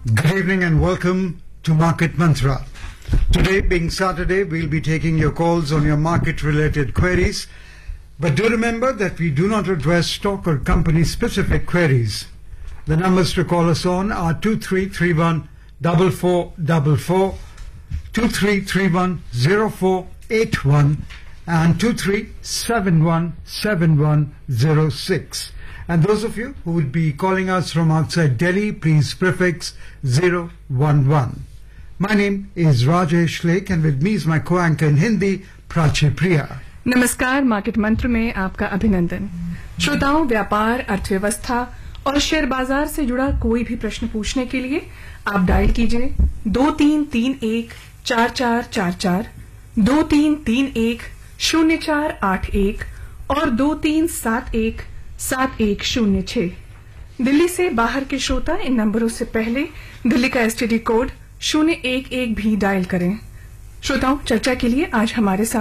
Good evening and welcome to Market Mantra. Today being Saturday, we'll be taking your calls on your market-related queries. But do remember that we do not address stock or company-specific queries. The numbers to call us on are 2331-4444, 2331-0481 and 2371-7106. And those of you who would be calling us from outside Delhi, please prefix 011. My name is Rajesh Lake and with me is my co-anchor in Hindi, Prachi Priya. नमस्कार market मंत्र में आपका अभिनंदन। श्रोताओं, व्यापार, अर्थव्यवस्था और share बाजार से जुड़ा कोई भी प्रश्न पूछने के लिए आप डायल कीजिए 2331-4444, 2331-0481 और 2371-7106। दिल्ली से बाहर के श्रोता इन नंबरों से पहले दिल्ली का एसटीडी कोड 011 भी डायल करें। श्रोताओं, चर्चा के लिए आज हमारे साथ